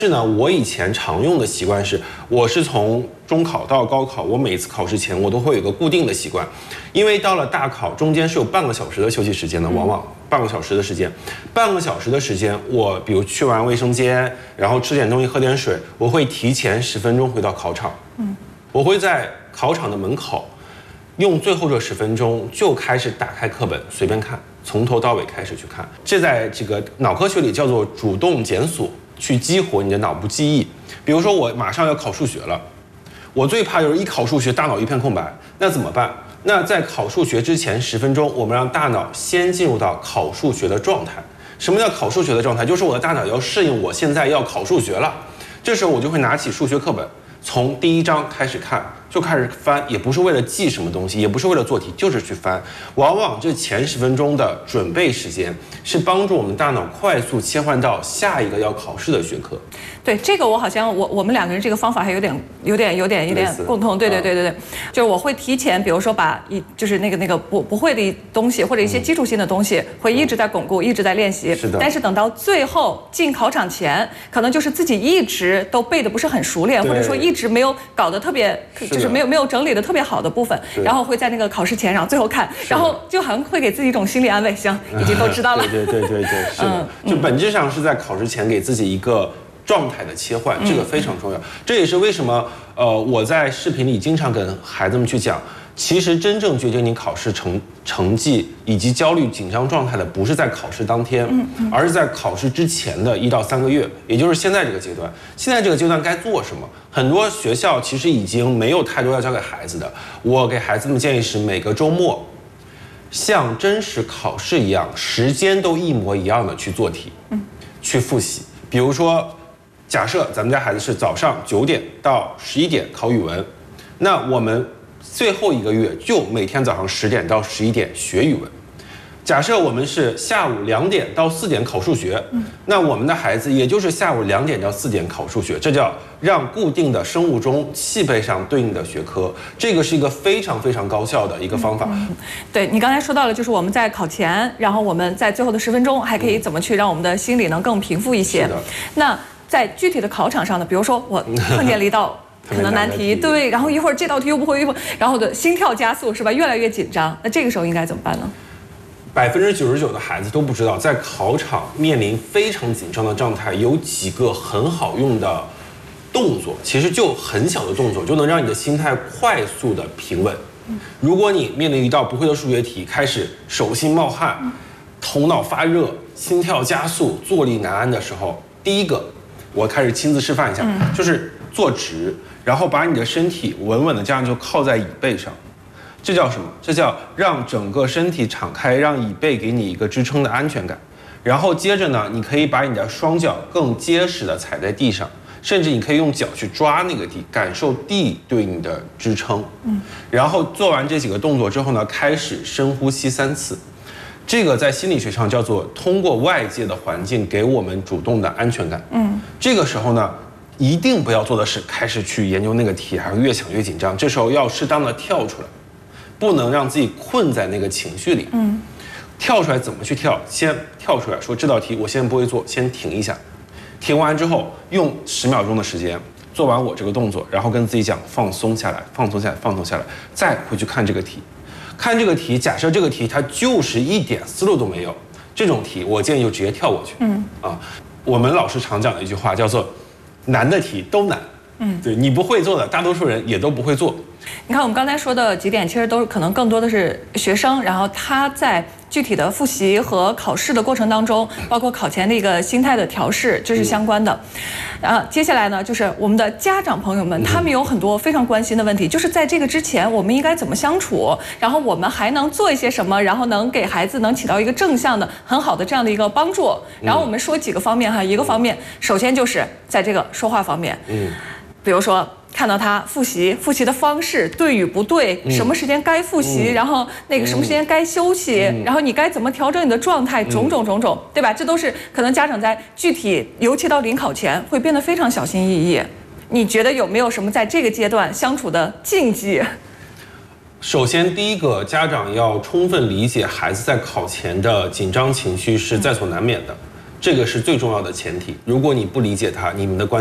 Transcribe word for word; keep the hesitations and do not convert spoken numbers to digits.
是呢，我以前常用的习惯是，我是从中考到高考，我每次考试前我都会有一个固定的习惯，因为到了大考中间是有半个小时的休息时间的，往往半个小时的时间，半个小时的时间，我比如去完卫生间，然后吃点东西，喝点水，我会提前十分钟回到考场，嗯，我会在考场的门口，用最后这十分钟就开始打开课本随便看，从头到尾开始去看，这在这个脑科学里叫做主动检索。去激活你的脑部记忆，比如说我马上要考数学了，我最怕就是一考数学大脑一片空白，那怎么办？那在考数学之前十分钟，我们让大脑先进入到考数学的状态。什么叫考数学的状态？就是我的大脑要适应我现在要考数学了，这时候我就会拿起数学课本，从第一章开始看，就开始翻，也不是为了记什么东西，也不是为了做题，就是去翻。往往这前十分钟的准备时间是帮助我们大脑快速切换到下一个要考试的学科。 对，这个我好像我我们两个人这个方法还有点有点有点有点共同。对对对对对，就是我会提前，比如说把一就是那个那个不不会的东西或者一些基础性的东西，会一直在巩固，一直在练习。 是的。 但是等到最后进考场前，可能就是自己一直都背的不是很熟练，或者说一直没有搞得特别，就是没有没有整理的特别好的部分，然后会在那个考试前，然后最后看，然后就好像会给自己一种心理安慰，行，已经都知道了。 对对对对对，是的，就本质上是在考试前给自己一个状态的切换，这个非常重要。这也是为什么呃我在视频里经常跟孩子们去讲，其实真正决定你考试成成绩以及焦虑紧张状态的，不是在考试当天，而是在考试之前的一到三个月，也就是现在这个阶段。现在这个阶段该做什么？很多学校其实已经没有太多要教给孩子的。我给孩子们建议是，每个周末像真实考试一样，时间都一模一样的去做题，去复习。比如说，假设咱们家孩子是早上九点到十一点考语文，那我们最后一个月就每天早上十点到十一点学语文。假设我们是下午两点到四点考数学，那我们的孩子也就是下午两点到四点考数学，这叫让固定的生物钟契配上对应的学科，这个是一个非常非常高效的一个方法。 嗯、对你刚才说到了，就是我们在考前，然后我们在最后的十分钟还可以怎么去让我们的心理能更平复一些。 是的。 那在具体的考场上呢，比如说我碰见了一道可能难题，对，然后一会儿这道题又不会，一会儿然后的心跳加速是吧，越来越紧张，那这个时候应该怎么办呢？ 百分之九十九的孩子都不知道，在考场面临非常紧张的状态，有几个很好用的动作，其实就很小的动作，就能让你的心态快速的平稳。如果你面临一道不会的数学题，开始手心冒汗、头脑发热、心跳加速、坐立难安的时候，第一个，我开始亲自示范一下，就是坐直，然后把你的身体稳稳的这样就靠在椅背上。这叫什么？这叫让整个身体敞开，让椅背给你一个支撑的安全感。然后接着呢，你可以把你的双脚更结实的踩在地上，甚至你可以用脚去抓那个地，感受地对你的支撑。嗯。然后做完这几个动作之后呢，开始深呼吸三次。这个在心理学上叫做通过外界的环境给我们主动的安全感。嗯。这个时候呢，一定不要做的是开始去研究那个题，还越想越紧张。这时候要适当的跳出来。不能让自己困在那个情绪里，嗯，跳出来怎么去跳？先跳出来说这道题我现在不会做，先停一下，停完之后用十秒钟的时间做完我这个动作，然后跟自己讲放松下来，放松下来，放松下来，再回去看这个题，看这个题，假设这个题它就是一点思路都没有，这种题我建议就直接跳过去，嗯啊，我们老师常讲的一句话叫做难的题都难，嗯，对你不会做的，大多数人也都不会做。 你看，我们刚才说的几点，其实都是可能更多的是学生，然后他在具体的复习和考试的过程当中，包括考前的一个心态的调试，这是相关的。然后接下来呢，就是我们的家长朋友们，他们有很多非常关心的问题，就是在这个之前，我们应该怎么相处，然后我们还能做一些什么，然后能给孩子能起到一个正向的、很好的这样的一个帮助。然后我们说几个方面哈，一个方面，首先就是在这个说话方面，嗯，比如说。看到他复习，复习的方式对与不对，什么时间该复习，然后那个什么时间该休息，然后你该怎么调整你的状态，种种种种，对吧？这都是可能家长在具体，尤其到临考前会变得非常小心翼翼。你觉得有没有什么在这个阶段相处的禁忌？ 首先，第一个，家长要充分理解孩子在考前的紧张情绪是在所难免的。 这个是最重要的前提。如果你不理解他，你们的关